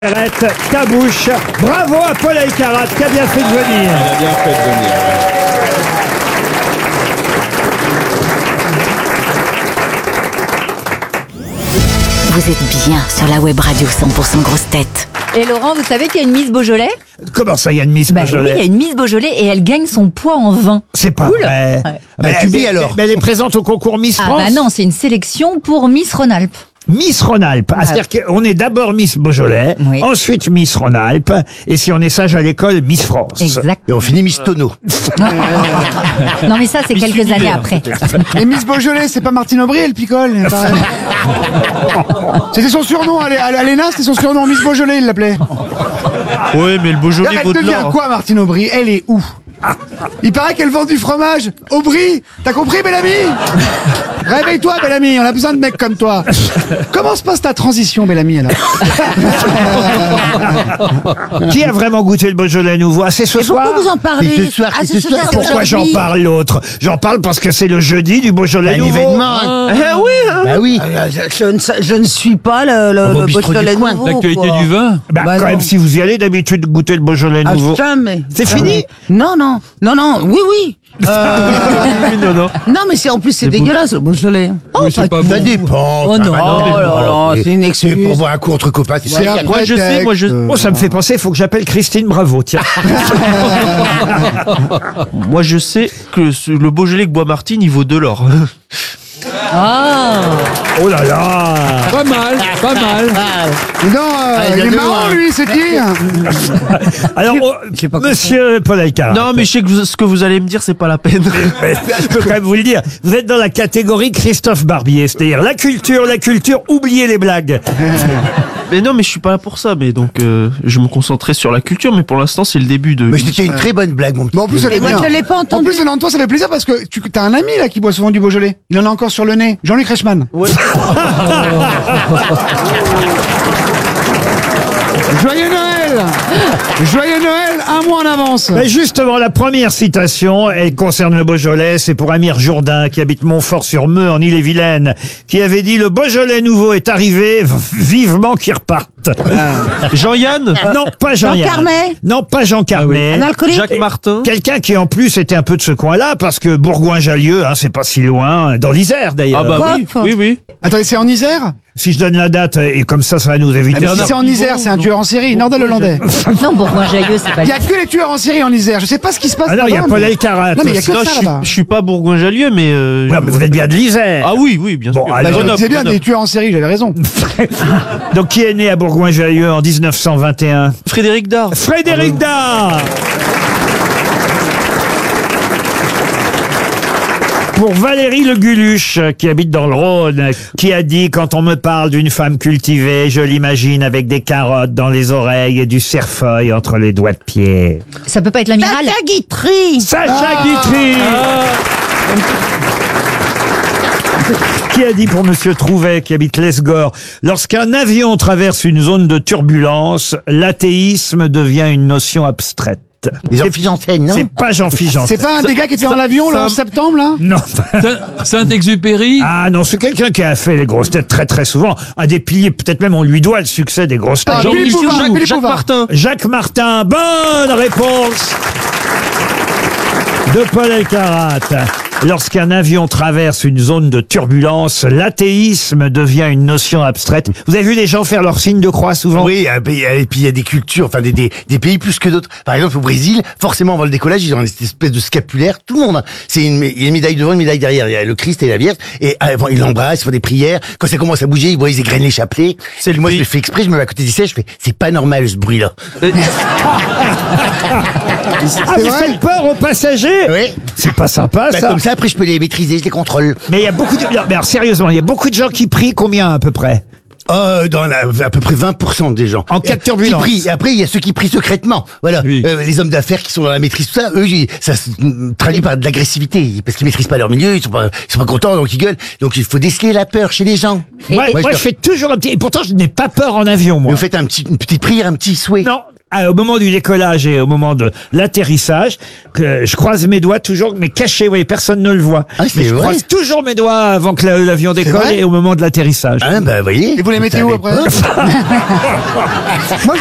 Arrête ta bouche. Bravo à Paul Elkarat qui a bien fait de venir. Il a bien fait de venir. Vous êtes bien sur la web radio 100% grosses têtes. Et Laurent, vous savez qu'il y a une Miss Beaujolais? Comment ça, il y a une Miss Oui, Beaujolais? il y a une Miss Beaujolais et elle gagne son poids en vin. C'est pas vrai. Ouais. Mais tu dis alors. Mais elle est présente au concours Miss Ah France. bah non, c'est une sélection pour Miss Rhône-Alpes. Miss Rhône-Alpes. Ah, c'est-à-dire qu'on est d'abord Miss Beaujolais, Oui. ensuite Miss Rhône-Alpes, et si on est sage à l'école, Miss France. Exact. Et on finit Miss Tonneau. Non mais ça, c'est quelques années après. Et Miss Beaujolais, c'est pas Martine Aubry, elle picole. C'était son surnom, à l'ENA, c'était son surnom, Miss Beaujolais, il l'appelait. Oui, mais le Beaujolais Elle vaut de devient l'or. quoi, Martine Aubry? Elle est où? Il paraît qu'elle vend du fromage. Aubry, t'as compris, Bellamy? Réveille-toi, Bellamy, on a besoin de mecs comme toi. Comment se passe ta transition, Bellamy, alors? Qui a vraiment goûté le Beaujolais nouveau? Ah, c'est ce soir? Pourquoi vous en parlez? Et ce soir, Ah, c'est ce soir. Pourquoi j'en parle l'autre? J'en parle parce que c'est le jeudi du Beaujolais Un nouveau. événement. Bah oui. Je ne suis pas le bistrot Beaujolais du coin. nouveau. L'actualité quoi. du vin. Bah, Bah quand non. même, si vous y allez d'habitude goûter le Beaujolais Ah, nouveau. jamais. C'est Jamais. fini? Non, oui. Non. Non, mais en plus, c'est dégueulasse, le Beaujolais. Oh, c'est pas Ça bon. dépend. Oh non, Ah, oh là là, c'est une C'est excuse. pour voir un coup entre copains. C'est C'est ça. un Moi, je sais, moi, je... Oh, ça me fait penser, il faut que j'appelle Christine Bravo, tiens. Moi, je sais que le Beaujolais que boit Martine, il vaut de l'or. Oh là là. Pas mal, pas mal. Non, il y a il est deux, marrant, hein. lui, c'est qui? Alors, monsieur Paul Elkarat. Non, mais je sais que ce que vous allez me dire, c'est pas la peine. Je peux quand même vous le dire. Vous êtes dans la catégorie Christophe Barbier, c'est-à-dire la culture, oubliez les blagues. Mais non, mais je suis pas là pour ça. Mais donc, je me concentrais sur la culture. Mais pour l'instant, c'est le début de. Mais c'était une très bonne blague, mon petit. Mais en plus, elle est Et moi, bien. je l'ai pas En entendu. plus, venant de toi, ça fait plaisir parce que tu as un ami là qui boit souvent du Beaujolais. Il en a encore sur le nez. Jean-Luc Reichmann. Joyeux Noël! Joyeux Noël, un mois en avance. Mais justement, la première citation, elle concerne le Beaujolais, c'est pour Amir Jourdain, qui habite Montfort-sur-Meux, en Ille-et-Vilaine, qui avait dit « Le Beaujolais nouveau est arrivé, vivement qu'il reparte ». Jean-Yann, Non, pas Jean-Yann. Jean Carmet Non, pas Jean Carmet. Un alcoolique. Jacques Martin. Quelqu'un qui en plus était un peu de ce coin-là, parce que Bourgoin-Jallieu, hein, c'est pas si loin, dans l'Isère d'ailleurs. Ah bah oui, Quoi oui, oui. Attendez, c'est en Isère? Si je donne la date, et comme ça va nous éviter. Si c'est en Isère, c'est un tueur en série, nord-hollandais. Non, Bourgoin-Jallieu, c'est pas Il y a que les tueurs en série en Isère. Je sais pas ce qui se passe. Ah non, il y a là-bas, Paul mais- Elkarat. Non, mais il y a que Non, ça là-bas. je suis pas Bourgoin-Jallieu, mais. Ouais, mais vous êtes bien de l'Isère. Ah oui, oui, bien Bon, sûr. alors, Grenoble, C'est bien Grenoble. des tueurs en série, j'avais raison. Donc, qui est né à Bourgoin-Jallieu en 1921? Frédéric Dard. Frédéric Dard. Pour Valérie Le Guluche, qui habite dans le Rhône, qui a dit « Quand on me parle d'une femme cultivée, je l'imagine avec des carottes dans les oreilles et du cerfeuil entre les doigts de pied. Ça peut pas être l'amiral? Sacha Guitry. » Sacha Guitry. Qui a dit pour Monsieur Trouvet, qui habite l'Esgore, « Lorsqu'un avion traverse une zone de turbulence, l'athéisme devient une notion abstraite. » Les Jean-Philippe Janssen, non? C'est pas Jean-Philippe Janssen. C'est pas un des gars qui était dans l'avion là en septembre là? Non. Saint-Exupéry. Ah non, c'est quelqu'un qui a fait les grosses têtes très très souvent. Un des piliers, peut-être même on lui doit le succès des grosses têtes. Ah, Philippe Bouvard, Philippe Jacques Bouvard. Martin. Jacques Martin, bonne réponse de Paul Elkarat. Lorsqu'un avion traverse une zone de turbulence, l'athéisme devient une notion abstraite. Vous avez vu les gens faire leur signe de croix souvent? Oui, et puis il y a des cultures, enfin des pays plus que d'autres. Par exemple, au Brésil, forcément avant le décollage, ils ont cette espèce de scapulaire. Tout le monde, hein. Il y a une médaille devant, une médaille derrière. Il y a le Christ et la Vierge. Et avant, ils l'embrassent, ils font des prières. Quand ça commence à bouger, ils égrènent les chapelets. C'est le Moi, pays. je le fais exprès, je me mets à côté du siège, je fais, c'est pas normal ce bruit-là. Ah, vous vrai faites peur aux passagers? Oui. C'est pas sympa Bah, ça. comme ça, après, je peux les maîtriser, je les contrôle. Mais il y a beaucoup de... Non, mais alors, sérieusement, il y a beaucoup de gens qui prient combien à peu près? À peu près 20% des gens. En cas de Qui turbulence. prient. Et après, il y a ceux qui prient secrètement. Voilà. Oui. Les hommes d'affaires qui sont dans la maîtrise, tout ça, eux, ça se traduit par de l'agressivité. Parce qu'ils maîtrisent pas leur milieu, ils sont pas contents, donc ils gueulent. Donc il faut déceler la peur chez les gens. Moi, je fais toujours un petit... Et pourtant, je n'ai pas peur en avion, moi. Vous faites une petite prière, un petit souhait. Non. au moment du décollage et au moment de l'atterrissage, que je croise mes doigts toujours, mais cachés, oui, personne ne le voit. Ah, c'est mais je vrai. croise toujours mes doigts avant que l'avion décolle vrai et au moment de l'atterrissage. Ah, bah, vous voyez. Et vous les mettez où savez après pas. Moi,